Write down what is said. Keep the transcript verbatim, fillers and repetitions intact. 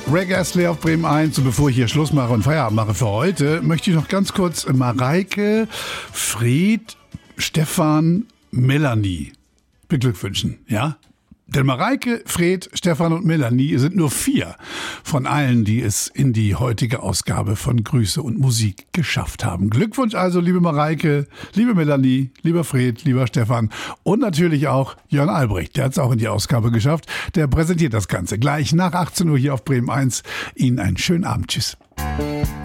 Ray Astley auf Bremen eins. Und bevor ich hier Schluss mache und Feierabend mache für heute, möchte ich noch ganz kurz Mareike, Fred, Stefan, Melanie beglückwünschen, ja? Denn Mareike, Fred, Stefan und Melanie sind nur vier von allen, die es in die heutige Ausgabe von Grüße und Musik geschafft haben. Glückwunsch also, liebe Mareike, liebe Melanie, lieber Fred, lieber Stefan und natürlich auch Jörn Albrecht. Der hat es auch in die Ausgabe geschafft. Der präsentiert das Ganze gleich nach achtzehn Uhr hier auf Bremen eins. Ihnen einen schönen Abend. Tschüss.